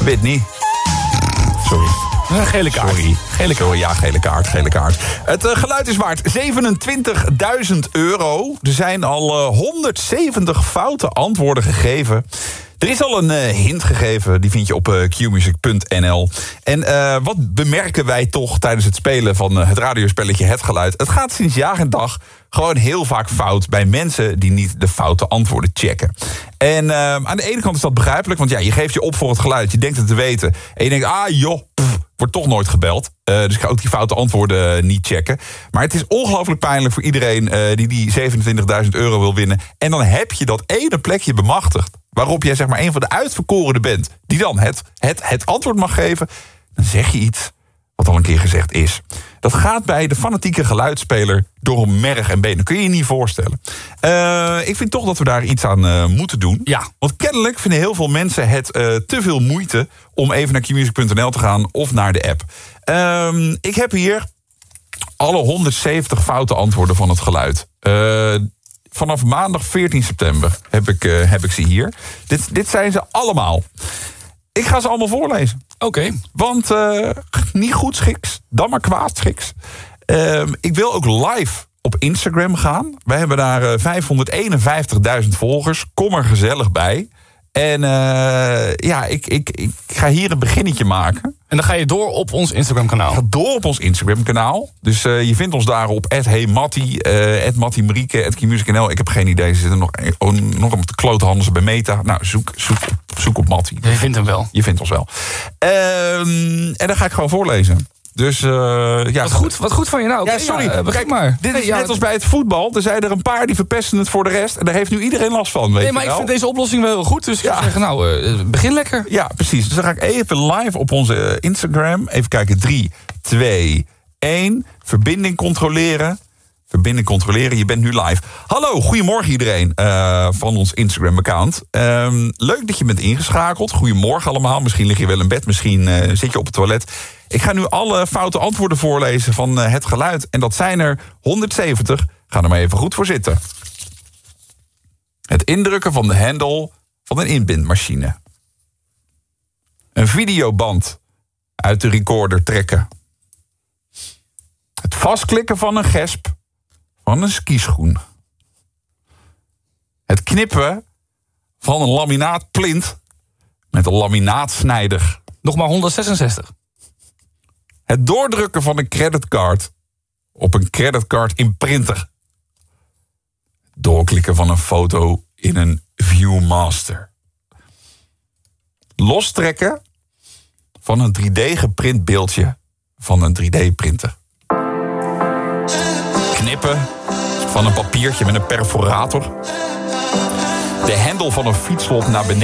weet niet. Sorry. Een gele kaart. Sorry. Gele kaart. Het geluid is waard €27.000. Er zijn al 170 foute antwoorden gegeven. Er is al een hint gegeven, die vind je op qmusic.nl. En wat bemerken wij toch tijdens het spelen van het radiospelletje Het Geluid? Het gaat sinds jaar en dag gewoon heel vaak fout bij mensen die niet de foute antwoorden checken. En aan de ene kant is dat begrijpelijk, want ja, je geeft je op voor het geluid. Je denkt het te weten. En je denkt, wordt toch nooit gebeld. Dus ik ga ook die foute antwoorden niet checken. Maar het is ongelooflijk pijnlijk voor iedereen die €27.000 wil winnen. En dan heb je dat ene plekje bemachtigd, waarop jij zeg maar een van de uitverkorenen bent, die dan het antwoord mag geven. Dan zeg je iets wat al een keer gezegd is. Dat gaat bij de fanatieke geluidsspeler door merg en been. Dat kun je je niet voorstellen. Ik vind toch dat we daar iets aan moeten doen. Ja. Want kennelijk vinden heel veel mensen het te veel moeite om even naar qmusic.nl te gaan of naar de app. Ik heb hier alle 170 foute antwoorden van het geluid. Vanaf maandag 14 september heb ik ze hier. Dit zijn ze allemaal. Ik ga ze allemaal voorlezen. Oké. Want niet goed schiks, dan maar kwaad schiks. Ik wil ook live op Instagram gaan. Wij hebben daar 551.000 volgers. Kom er gezellig bij. En ik ga hier een beginnetje maken. En dan ga je door op ons Instagram-kanaal. Ga door op ons Instagram-kanaal. Dus je vindt ons daar op @heymatti, @mattimarieke, @qmusic.nl. Ik heb geen idee, ze zitten nog op de klote handen ze bij Meta. Nou, zoek op Matti. Je vindt hem wel. Je vindt ons wel. En dan ga ik gewoon voorlezen. Dus ja. Wat goed van je nou. Ja, sorry. Ja, begin maar. Dit is net als bij het voetbal. Er zijn er een paar die verpesten het voor de rest. En daar heeft nu iedereen last van. Weet Nee, maar je ik wel? vind deze oplossing wel heel goed. Dus ik zou zeggen, begin lekker. Ja, precies. Dus dan ga ik even live op onze Instagram. Even kijken. 3, 2, 1. Verbinding controleren. Je bent nu live. Hallo, goedemorgen iedereen van ons Instagram-account. Leuk dat je bent ingeschakeld. Goedemorgen allemaal. Misschien lig je wel in bed, misschien zit je op het toilet. Ik ga nu alle foute antwoorden voorlezen van Het Geluid. En dat zijn er 170. Ga er maar even goed voor zitten. Het indrukken van de hendel van een inbindmachine. Een videoband uit de recorder trekken. Het vastklikken van een gesp van een skischoen. Het knippen van een laminaatplint met een laminaatsnijder. Nog maar 166. Het doordrukken van een creditcard op een creditcard imprinter. Doorklikken van een foto in een Viewmaster. Lostrekken van een 3D geprint beeldje van een 3D-printer. Knippen van een papiertje met een perforator. De hendel van een fietsslot naar beneden